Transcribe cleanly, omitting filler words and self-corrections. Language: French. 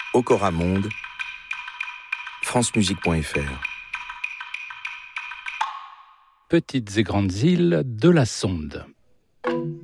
Okora Monde, francemusique.fr. Petites et grandes îles de la Sonde.